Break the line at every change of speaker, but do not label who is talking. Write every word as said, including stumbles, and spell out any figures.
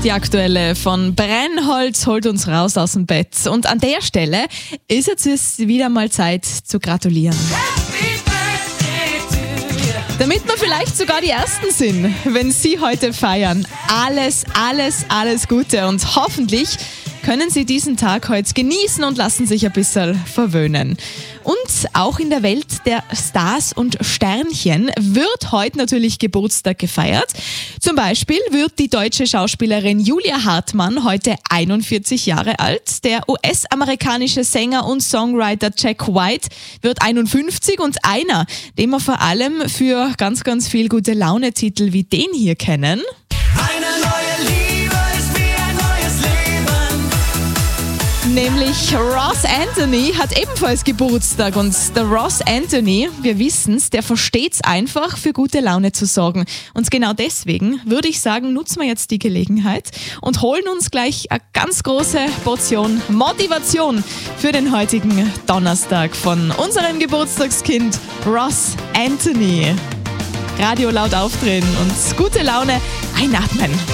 Die aktuelle von Brennholz holt uns raus aus dem Bett. Und an der Stelle ist jetzt wieder mal Zeit zu gratulieren. Damit wir vielleicht sogar die Ersten sind, wenn Sie heute feiern. Alles, alles, alles Gute und hoffentlich können Sie diesen Tag heute genießen und lassen sich ein bisschen verwöhnen. Und auch in der Welt der Stars und Sternchen wird heute natürlich Geburtstag gefeiert. Zum Beispiel wird die deutsche Schauspielerin Julia Hartmann heute einundvierzig Jahre alt. Der U S-amerikanische Sänger und Songwriter Jack White wird einundfünfzig und einer, den wir vor allem für ganz, ganz viel gute Laune-Titel wie den hier kennen.
Eine neue Liebe ist wie ein neues Leben.
Nämlich Ross Anthony hat ebenfalls Geburtstag und der Ross Anthony, wir wissen's, der versteht's einfach, für gute Laune zu sorgen. Und genau deswegen würde ich sagen, nutzen wir jetzt die Gelegenheit und holen uns gleich eine ganz große Portion Motivation für den heutigen Donnerstag von unserem Geburtstagskind Ross Anthony. Radio laut aufdrehen und gute Laune einatmen.